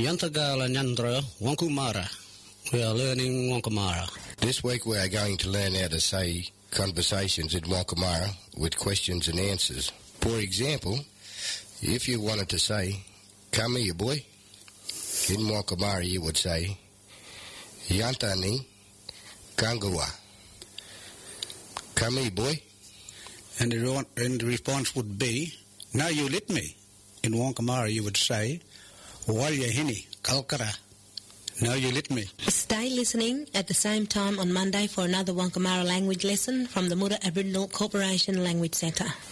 Yantagala Nyandra Wankumara. We are learning Wankumara. This week we are going to learn how to say conversations in Wankumara with questions and answers. For example, if you wanted to say, "Come here, boy," in Wankumara you would say, "Yantani Kangawa." Come here, boy. And the response would be, "Now you let me." In Wankumara you would say, "Walyahini Kalkara." Now you let me. Stay listening at the same time on Monday for another Wankumara language lesson from the Mura Aboriginal Corporation Language Centre.